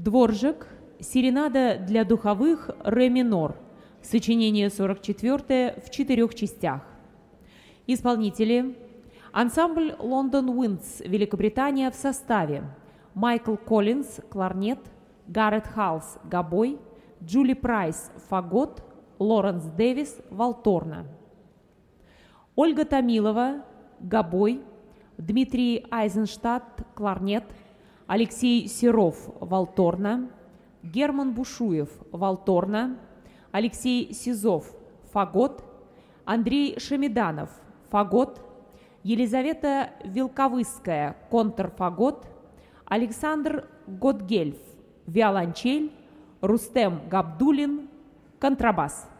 Дворжак, серенада для духовых, ре минор, сочинение 44 в 4 частях. Исполнители: ансамбль London Winds, Великобритания, в составе Майкл Коллинз, кларнет, Гаррет Халс, гобой, Джули Прайс, фагот, Лоренс Дэвис, валторна. Ольга Томилова, гобой, Дмитрий Айзенштадт, кларнет, Алексей Серов, валторна, Герман Бушуев, валторна, Алексей Сизов, фагот, Андрей Шамиданов, фагот, Елизавета Вилковыская, контрфагот, Александр Готгельф, виолончель, Рустем Габдулин, контрабас.